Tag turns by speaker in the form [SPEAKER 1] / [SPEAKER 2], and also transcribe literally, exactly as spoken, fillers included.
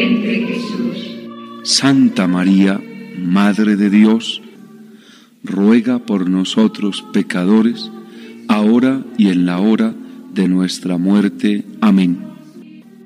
[SPEAKER 1] excelente Jesús.
[SPEAKER 2] Santa María, Madre de Dios, ruega por nosotros pecadores, ahora y en la hora de nuestra muerte. Amén.